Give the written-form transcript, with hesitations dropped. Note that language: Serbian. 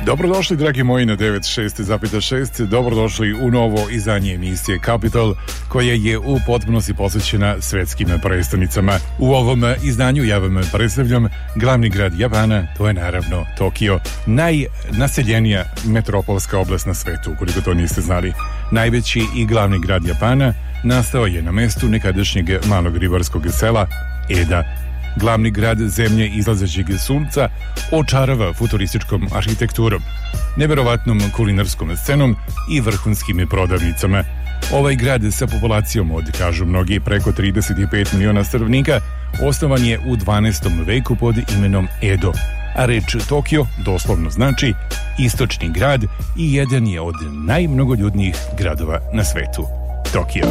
Dobrodošli, dragi moji, na 96,6. Dobrodošli u novo izdanje emisije Capital, koja je u potpunosti posvećena svetskim prestonicama. U ovom izdanju ja vam predstavljam glavni grad Japana, to je naravno Tokio, najnaseljenija metropolska oblast na svetu, ukoliko to niste znali. Najveći i glavni grad Japana nastao je na mestu nekadašnjeg malog ribarskog sela Eda. Glavni grad zemlje izlazećeg sunca očarava futurističkom arhitekturom, neverovatnom kulinarskom scenom i vrhunskim prodavnicama. Ovaj grad sa populacijom od, kažu mnogi, preko 35 miliona stanovnika osnovan je u 12. veku pod imenom Edo, a reč Tokio doslovno znači istočni grad i jedan je od najmnogoljudnijih gradova na svetu. Tokio.